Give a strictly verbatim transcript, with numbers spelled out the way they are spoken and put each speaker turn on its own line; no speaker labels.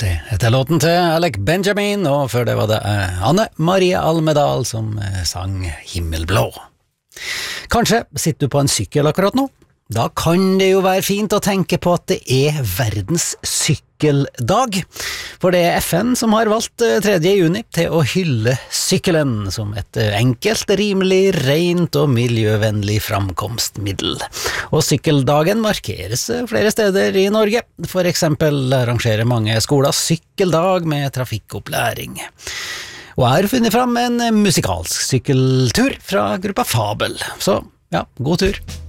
Det heter låten til Alec Benjamin, og før det var det eh, Anne Marie Almedal som eh, sang Himmelblå. Kanskje sitter du på en sykkel akkurat nå? Da kan det jo være fint å tenke på at det er verdens sykkeldag, for det er F N som har valgt tredje juni til å hylle sykkelen som et enkelt, rimelig, rent og miljøvennlig framkomstmiddel. Og sykkeldagen markeres flere steder i Norge, for eksempel arrangerer mange skoler sykkeldag med trafikkopplæring. Og jeg har funnet fram en musikalsk sykkeltur fra gruppa Fabel, så ja, god tur!